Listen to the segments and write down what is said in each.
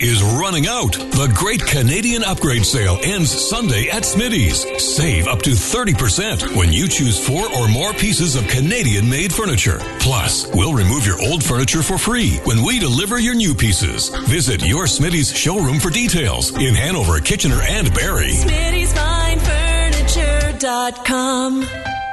is running out. The Great Canadian Upgrade Sale ends Sunday at Smitty's. Save up to 30% when you choose 4 or more pieces of Canadian-made furniture. Plus, we'll remove your old furniture for free when we deliver your new pieces. Visit your Smitty's showroom for details in Hanover, Kitchener, and Barrie. Smitty'sFineFurniture.com.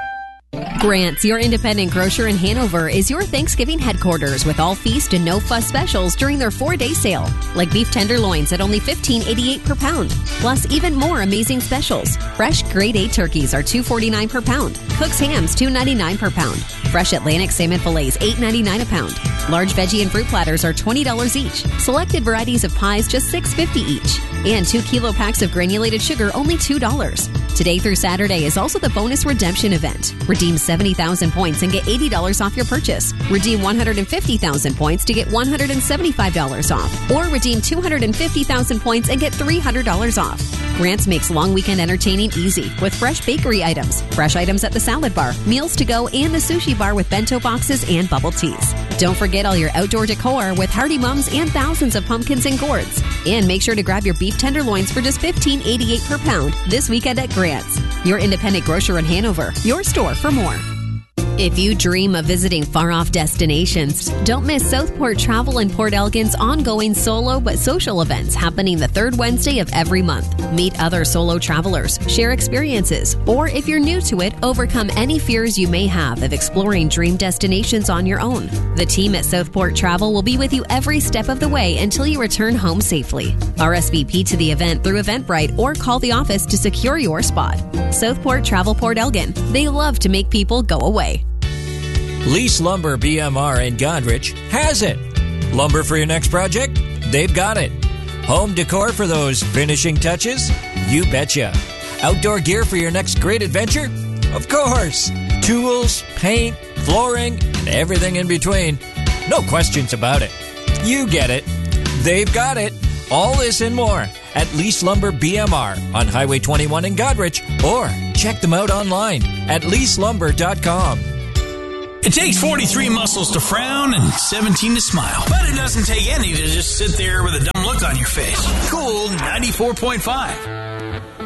Grant's, your independent grocer in Hanover, is your Thanksgiving headquarters with all feast and no fuss specials during their 4-day sale. Like beef tenderloins at only $15.88 per pound. Plus even more amazing specials. Fresh grade A turkeys are $2.49 per pound. Cook's hams $2.99 per pound. Fresh Atlantic salmon fillets $8.99 a pound. Large veggie and fruit platters are $20 each. Selected varieties of pies just $6.50 each. And 2-kilo packs of granulated sugar only $2. Today through Saturday is also the bonus redemption event. Redeem 70,000 points and get $80 off your purchase. Redeem 150,000 points to get $175 off. Or redeem 250,000 points and get $300 off. Grant's makes long weekend entertaining easy with fresh bakery items, fresh items at the salad bar, meals to go, and the sushi bar with bento boxes and bubble teas. Don't forget all your outdoor decor with Hardy Mums and thousands of pumpkins and gourds. And make sure to grab your beef tenderloins for just $15.88 per pound this weekend at Grant's. Your independent grocer in Hanover. Your store for more. If you dream of visiting far-off destinations, don't miss Southport Travel and Port Elgin's ongoing solo but social events happening the third Wednesday of every month. Meet other solo travelers, share experiences, or if you're new to it, overcome any fears you may have of exploring dream destinations on your own. The team at Southport Travel will be with you every step of the way until you return home safely. RSVP to the event through Eventbrite or call the office to secure your spot. Southport Travel Port Elgin. They love to make people go away. Lease Lumber BMR in Godrich has it. Lumber for your next project? They've got it. Home decor for those finishing touches? You betcha. Outdoor gear for your next great adventure? Of course. Tools, paint, flooring, and everything in between. No questions about it. You get it. They've got it. All this and more at Lease Lumber BMR on Highway 21 in Godrich, or check them out online at leaselumber.com. It takes 43 muscles to frown and 17 to smile. But it doesn't take any to just sit there with a dumb look on your face. Cool 94.5.